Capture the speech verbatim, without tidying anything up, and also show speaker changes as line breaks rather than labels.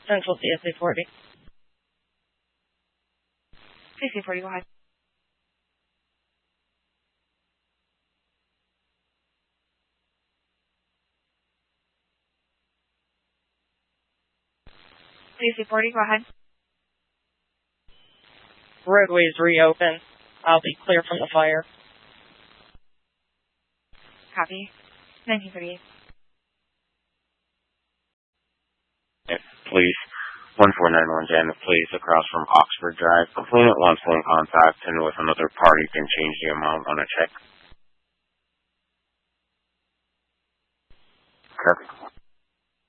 Central C S A forty.
C S A forty, go ahead. C S A forty, go ahead.
Roadways reopen. I'll be clear from the fire.
Copy. nineteen thirty-eight.
Police. one four nine one Janet Place across from Oxford Drive. Complainant wants phone contact and with another party can change the amount on a check. Copy.